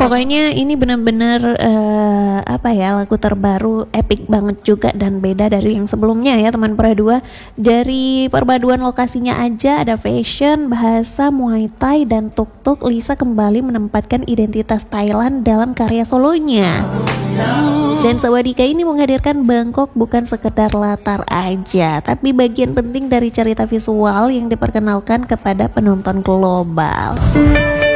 Pokoknya ini benar-benar lagu terbaru epic banget juga dan beda dari yang sebelumnya ya teman Pura 2. Dari perpaduan lokasinya aja ada fashion, bahasa, Muay Thai dan tuk-tuk, Lisa kembali menempatkan identitas Thailand dalam karya solonya. Dan Sawadika ini menghadirkan Bangkok bukan sekedar latar aja, tapi bagian penting dari cerita visual yang diperkenalkan kepada penonton global.